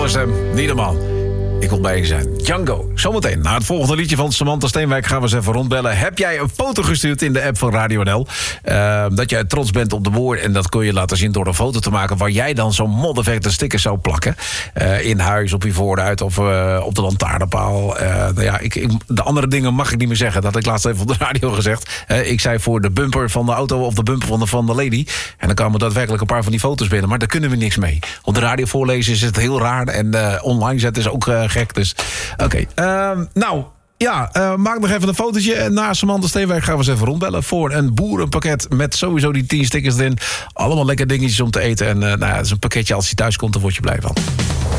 vrouwenstem, niet normaal. Ik wil bij je zijn. Django. Zometeen, na het volgende liedje van Samantha Steenwijk gaan we eens even rondbellen. Heb jij een foto gestuurd in de app van Radio NL? Dat jij trots bent op de woorden. En dat kun je laten zien door een foto te maken waar jij dan zo'n modderverte sticker zou plakken. In huis, op je voorruit of op de lantaarnpaal. De andere dingen mag ik niet meer zeggen. Dat had ik laatst even op de radio gezegd. Ik zei voor de bumper van de auto of de bumper van de lady. En dan kwamen daadwerkelijk een paar van die foto's binnen. Maar daar kunnen we niks mee. Op de radio voorlezen is het heel raar. En online zetten is ook gek. Dus oké. Maak nog even een fotootje. En na Samantha Steenwijk gaan we eens even rondbellen voor een boerenpakket met sowieso die 10 stickers erin. Allemaal lekker dingetjes om te eten. En het is een pakketje als je thuis komt, dan word je blij van.